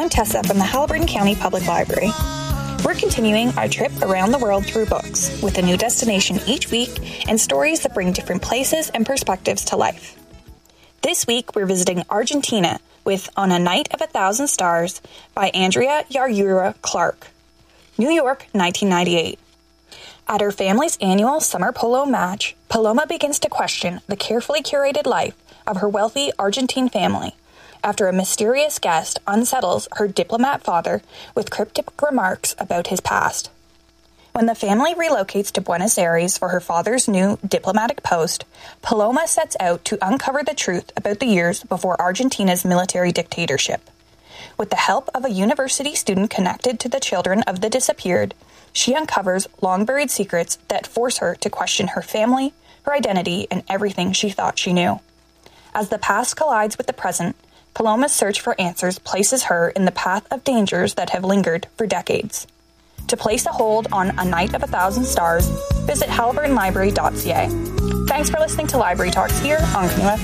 Tessa from the Haliburton County Public Library. We're continuing our trip around the world through books, with a new destination each week and stories that bring different places and perspectives to life. This week, we're visiting Argentina with On a Night of 1,000 Stars by Andrea Yayura Clark. New York, 1998. At her family's annual summer polo match, Paloma begins to question the carefully curated life of her wealthy Argentine family after a mysterious guest unsettles her diplomat father with cryptic remarks about his past. When the family relocates to Buenos Aires for her father's new diplomatic post, Paloma sets out to uncover the truth about the years before Argentina's military dictatorship. With the help of a university student connected to the children of the disappeared, she uncovers long-buried secrets that force her to question her family, her identity, and everything she thought she knew. As the past collides with the present, Paloma's search for answers places her in the path of dangers that have lingered for decades. To place a hold on A Night of 1,000 Stars, visit haliburtonlibrary.ca. Thanks for listening to Library Talks here on Canoe